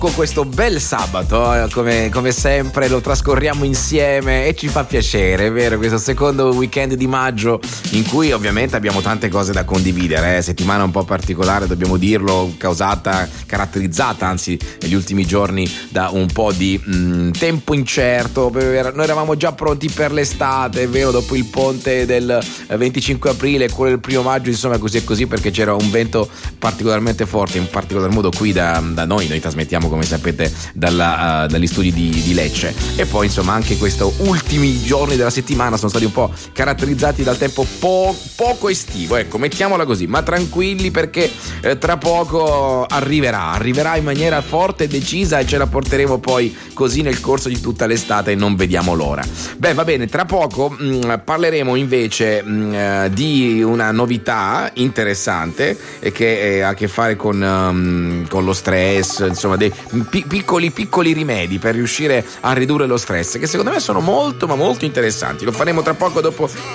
con questo bel sabato, come sempre lo trascorriamo insieme e ci fa piacere, è vero, questo secondo weekend di maggio in cui ovviamente abbiamo tante cose da condividere, settimana un po' particolare, dobbiamo dirlo, caratterizzata anzi negli ultimi giorni da un po' di tempo incerto. Noi eravamo già pronti per l'estate, è vero, dopo il ponte del 25 aprile, quello del 1 maggio, insomma così e così, perché c'era un vento particolarmente forte, in particolar modo qui da noi trasmettiamo come sapete dagli studi di Lecce, e poi insomma anche questi ultimi giorni della settimana sono stati un po' caratterizzati dal tempo poco estivo, ecco, mettiamola così, ma tranquilli perché tra poco arriverà in maniera forte e decisa e ce la porteremo poi così nel corso di tutta l'estate e non vediamo l'ora. Beh, va bene, tra poco parleremo invece di una novità interessante che ha a che fare con lo stress, insomma dei piccoli rimedi per riuscire a ridurre lo stress, che secondo me sono molto ma molto interessanti. Lo faremo tra poco dopo